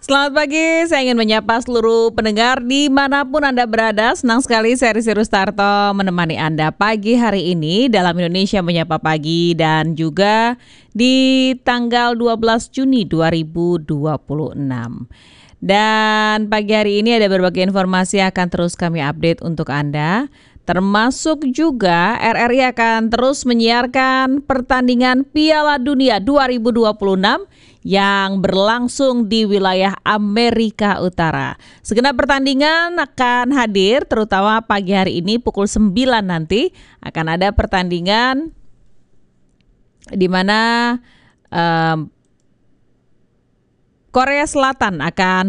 Selamat pagi, saya ingin menyapa seluruh pendengar dimanapun Anda berada. Senang sekali saya Risi Rustarto menemani Anda pagi hari ini dalam Indonesia Menyapa Pagi dan juga di tanggal 12 Juni 2026. Dan pagi hari ini ada berbagai informasi yang akan terus kami update untuk Anda. Termasuk juga RRI akan terus menyiarkan pertandingan Piala Dunia 2026 yang berlangsung di wilayah Amerika Utara. Segenap pertandingan akan hadir, terutama pagi hari ini pukul 9 nanti akan ada pertandingan di mana Korea Selatan akan